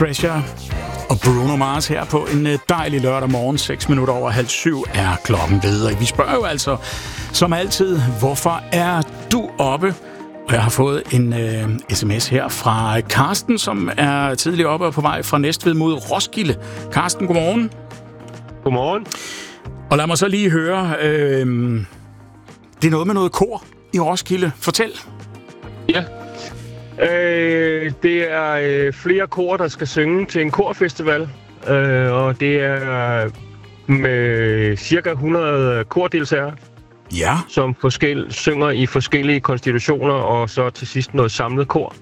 Treasure og Bruno Mars her på en dejlig lørdag morgen. 6 minutter over 6:30 er klokken blevet. Vi spørger jo altså, som altid, hvorfor er du oppe? Og jeg har fået en sms her fra Karsten, som er tidligere oppe og på vej fra Næstved mod Roskilde. Karsten, godmorgen. Godmorgen. Og lad mig så lige høre, det er noget med noget kor i Roskilde. Fortæl. Ja. Det er flere kor, der skal synge til en korfestival, og det er med cirka 100 kordeltagere, Ja. som synger i forskellige konstitutioner, og så til sidst noget samlet kor.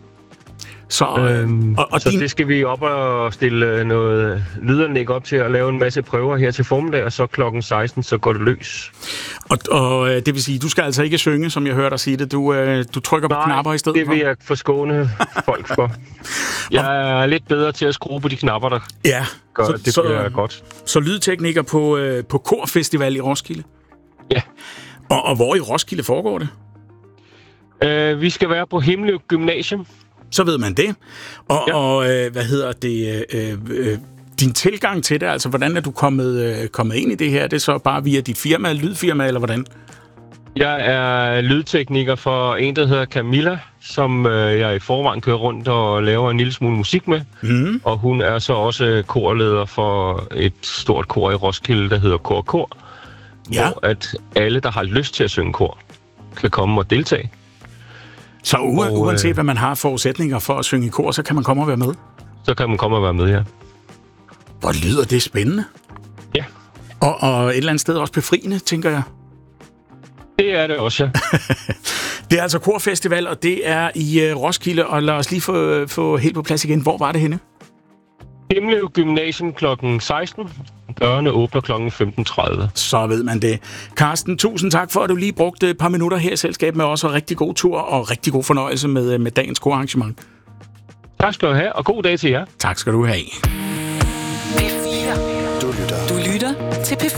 Så det skal vi op og stille noget lydanlæg op til at lave en masse prøver her til formiddag, og så klokken 16, så går det løs. Og det vil sige, du skal altså ikke synge, som jeg hørte dig sige det. Du trykker på knapper i stedet for? Nej, det vil jeg forskåne folk for. Jeg er lidt bedre til at skrue på de knapper, der gør, det bliver godt. Så lydtekniker på korfestival i Roskilde? Ja. Og hvor i Roskilde foregår det? Vi skal være på Himmeløv Gymnasium. Så ved man det. Og hvad hedder det? Din tilgang til det, altså hvordan er du kommet ind i det her? Er det så bare via dit firma, lydfirma, eller hvordan? Jeg er lydtekniker for en, der hedder Camilla, som jeg i forvejen kører rundt og laver en lille smule musik med. Mm. Og hun er så også korleder for et stort kor i Roskilde, der hedder Kor. Ja. Hvor at alle, der har lyst til at synge kor, kan komme og deltage. Så uanset hvad man har forudsætninger for at synge i kor, så kan man komme og være med? Så kan man komme og være med, ja. Hvor lyder det spændende. Ja. Og et eller andet sted også befriende, tænker jeg. Det er det også, ja. Det er altså korfestival, og det er i Roskilde, og lad os lige få helt på plads igen. Hvor var det henne? Himmeløv Gymnasium klokken 16. Dørene åbner klokken 15:30. Så ved man det. Karsten, tusind tak for, at du lige brugte et par minutter her i selskab med os, og rigtig god tur og rigtig god fornøjelse med dagens korarrangement. Tak skal du have, og god dag til jer. Tak skal du have. P4. Du lytter til P4.